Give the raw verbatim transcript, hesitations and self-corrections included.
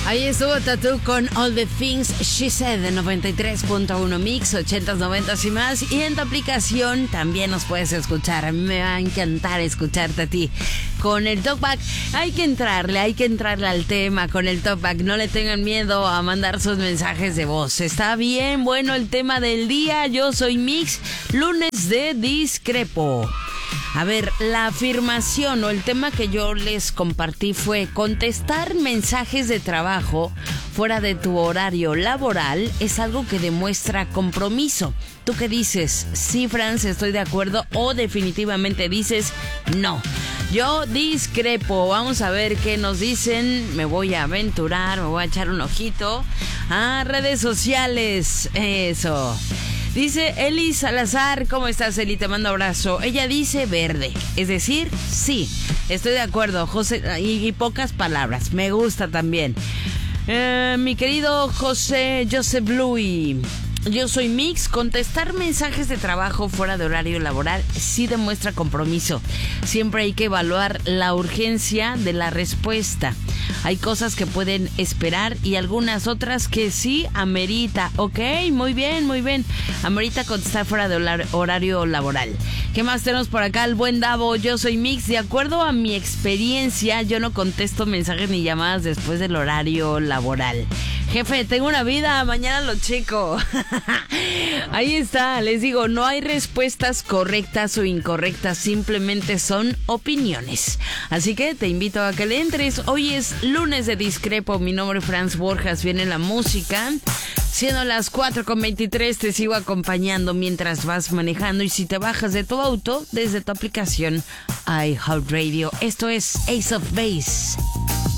Ahí estuvo Tatú con All the Things She Said de noventa y tres punto uno Mix, ochentas, noventas y más. Y en tu aplicación también nos puedes escuchar. A mí me va a encantar escucharte a ti. Con el Talkback hay que entrarle, hay que entrarle al tema con el Talkback. No le tengan miedo a mandar sus mensajes de voz. Está bien bueno el tema del día. Yo soy Mix, lunes de Discrepo. A ver, la afirmación o el tema que yo les compartí fue: contestar mensajes de trabajo fuera de tu horario laboral es algo que demuestra compromiso. ¿Tú qué dices? Sí, Franz, estoy de acuerdo, o definitivamente dices no. Yo discrepo. Vamos a ver qué nos dicen. Me voy a aventurar, me voy a echar un ojito a redes sociales. Eso. Dice Eli Salazar, ¿cómo estás, Eli? Te mando abrazo. Ella dice verde, es decir, sí, estoy de acuerdo, José, y, y pocas palabras, me gusta también. Eh, mi querido José Joseph Louis, yo soy Mix, contestar mensajes de trabajo fuera de horario laboral sí demuestra compromiso. Siempre hay que evaluar la urgencia de la respuesta. Hay cosas que pueden esperar y algunas otras que sí amerita. Ok, muy bien, muy bien. Amerita contestar fuera de horario laboral. ¿Qué más tenemos por acá? El buen Davo, yo soy Mix. De acuerdo a mi experiencia, yo no contesto mensajes ni llamadas después del horario laboral. Jefe, tengo una vida, mañana lo checo. Ahí está, les digo, no hay respuestas correctas o incorrectas, simplemente son opiniones. Así que te invito a que le entres. Hoy es lunes de Discrepo, mi nombre es Franz Borjas, viene la música. Siendo las cuatro con veintitrés, te sigo acompañando mientras vas manejando y si te bajas de tu auto, desde tu aplicación iHeartRadio. Esto es Ace of Base.